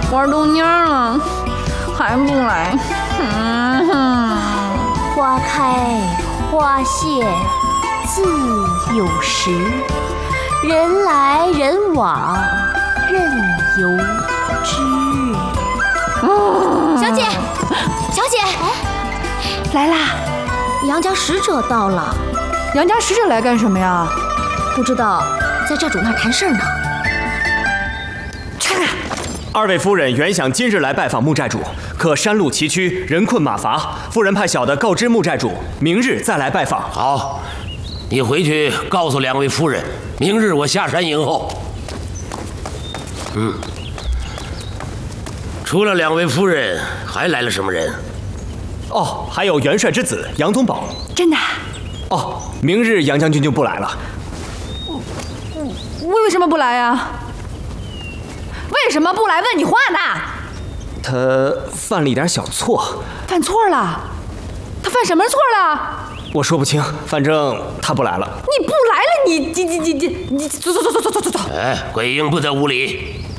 玩豆蔫了，还不来。 花开花谢自有时，人来人往任由之。小姐，小姐， 来啦！ 杨家使者到了。 杨家使者来干什么呀？ 不知道，在寨主那儿谈事儿呢。 去看看。 二位夫人原想今日来拜访穆寨主，可山路崎岖，人困马乏，夫人派小的告知穆寨主，明日再来拜访。 好，你回去告诉两位夫人，明日我下山迎候。除了两位夫人，还来了什么人？ 哦，还有元帅之子杨宗保。 真的？ 哦，明日杨将军就不来了。 为什么不来呀？为什么不来？问你话呢？ 他犯了一点小错。 犯错了？他犯什么错了？ 我说不清，反正他不来了。 你不来了，你走。 哎，鬼婴不得无礼。